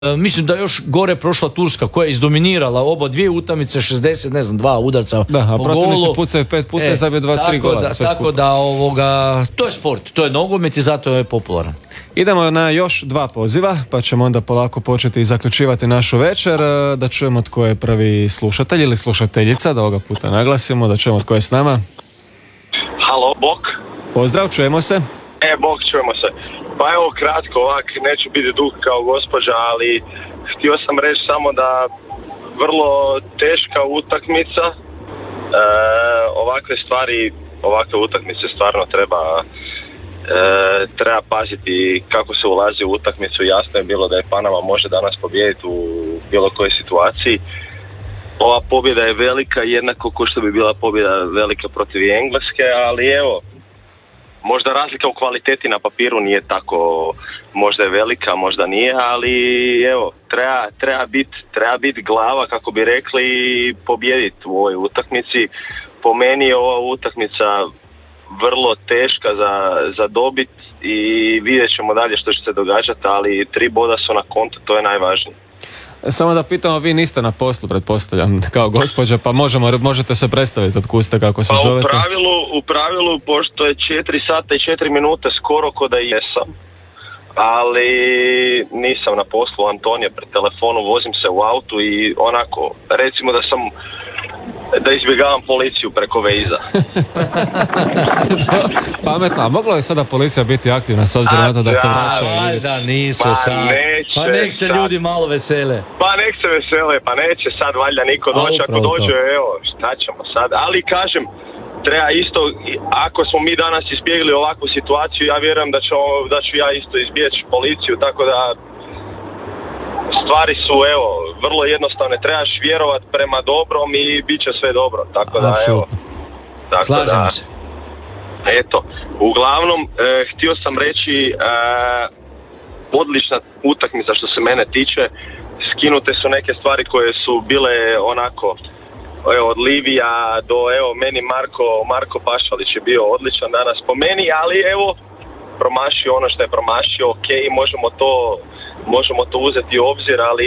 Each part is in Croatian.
Mislim da još gore prošla Turska koja je izdominirala oba dvije utakmice, 60, ne znam, 2 udarca da, a po protivnici golu. pucaju 5 puta i zabije 2-3 gola. Tako da to je sport, to je nogomet i zato je popularan. Idemo na još 2 poziva, pa ćemo onda polako početi zaključivati našu večer, da čujemo tko je prvi slušatelj ili slušateljica, da ovoga puta naglasimo, da čujemo tko je s nama. Halo, Bok. Pozdrav, čujemo se. Bok, čujemo se. Pa evo, kratko, neću biti dug kao gospođa, ali htio sam reći samo da vrlo teška utakmica, ovakve utakmice stvarno treba paziti kako se ulazi u utakmicu. Jasno je bilo da je Panama može danas pobijediti u bilo kojoj situaciji. Ova pobjeda je velika, jednako kao što bi bila pobjeda velika protiv Engleske, ali evo, možda razlika u kvaliteti na papiru nije tako, možda je velika, možda nije, ali evo, treba biti glava, kako bi rekli, i pobijediti u ovoj utakmici. Po meni je ova utakmica vrlo teška za dobit i vidjet ćemo dalje što će se događati, ali 3 boda su na kontu, to je najvažnije. Samo da pitamo, vi niste na poslu, pretpostavljam, kao gospođa, pa možete se predstaviti od kuste kako se zovete? U pravilu, pošto je 4 sata i 4 minute, skoro ko da jesam, ali nisam na poslu. Anton je pred telefonu, vozim se u autu i onako, recimo da izbjegavam policiju preko Waze-a. Pametno, a mogla je sada policija biti aktivna s obzirom na to da se vraća? Da, nisu sad. Pa nek se ljudi malo vesele. Pa nek se vesele, pa neće sad valjda niko doći. Ako dođe, evo, šta ćemo sad? Ali kažem, treba isto, ako smo mi danas izbjegli ovakvu situaciju, ja vjerujem da ću ja isto izbjeći policiju, tako da stvari su, evo, vrlo jednostavne. Trebaš vjerovat prema dobrom i bit će sve dobro. Tako da, evo. Slažem se. Eto, uglavnom, htio sam reći, odlična utakmica što se mene tiče. Skinute su neke stvari koje su bile onako, evo, od Livija do, evo, meni Marko Pašalić je bio odličan danas po meni, ali evo, promašio ono što je promašio, ok, možemo to uzeti u obzir, ali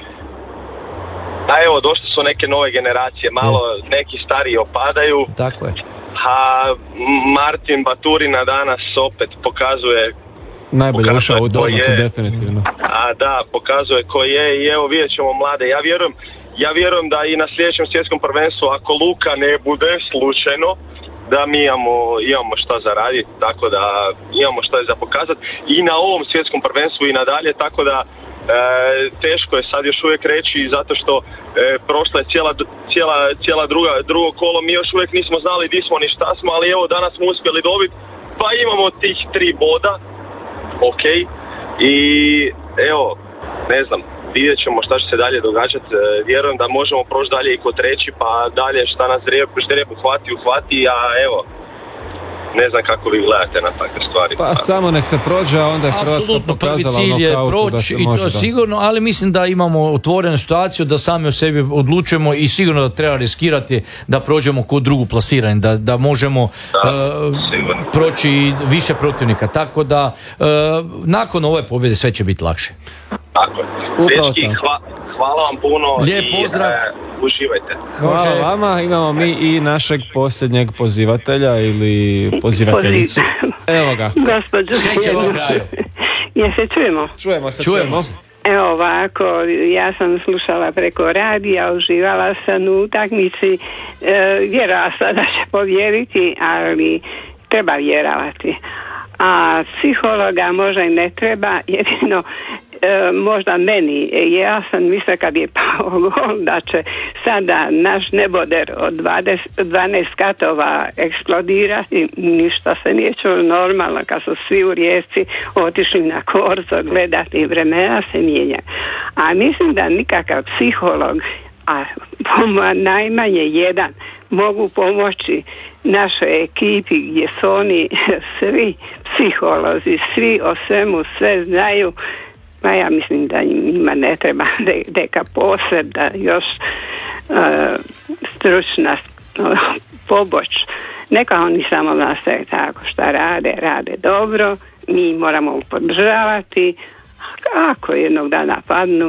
evo, došle su neke nove generacije, malo neki stariji opadaju. Tako je. A Martin Baturina danas opet pokazuje najbolje ušao u domaću, definitivno. A da, pokazuje ko je i evo, vidjet ćemo mlade. Ja vjerujem da i na sljedećem svjetskom prvenstvu, ako Luka ne bude slučajno, da mi imamo šta za raditi, tako da imamo šta za pokazati i na ovom svjetskom prvenstvu i nadalje, tako da teško je sad još uvijek reći, zato što prošla je cijela drugo kolo, mi još uvijek nismo znali di smo ni šta smo, ali evo, danas smo uspjeli dobiti, pa imamo tih 3 boda, ok, i evo, ne znam, vidjet ćemo šta će se dalje događati. Vjerujem da možemo proći dalje i kod treći, pa dalje šta nas ždrijeb uhvati, a evo, ne znam kako vi gledate na takve stvari. Pa samo nek se prođe, a onda je Hrvatska pokazala prvi cilj je proći i to sigurno, ali mislim da imamo otvorenu situaciju da sami o sebi odlučujemo i sigurno da treba riskirati da prođemo kod drugu plasiranje, da možemo proći više protivnika, tako da nakon ove pobjede sve će biti lakše. Tako je. Dečki, hvala vam puno. Lijep pozdrav. Uživajte. Hvala vama, imamo mi i našeg posljednjeg pozivatelja ili pozivateljicu. Evo ga. Gospođo, čujemo se. Evo ovako, ja sam slušala preko radija, uživala sam u utakmici, vjerovala da će povjeriti, ali treba vjerovati. A psihologa možda i ne treba, jedino možda meni, ja sam mislila kad je pao gol da će sada naš neboder od 12 katova eksplodirati, ništa se nije čulo normalno kad su svi u Rijeci otišli na korzo gledati, vremena se mijenja. A mislim da nikakav psiholog, a najmanje jedan, mogu pomoći našoj ekipi gdje su oni svi psiholozi, svi o svemu sve znaju. Pa ja mislim da njima ne treba neka posebna još stručna pomoć. Neka oni samo nastave tako šta rade dobro, mi moramo podržavati, Ako jednog dana padnu,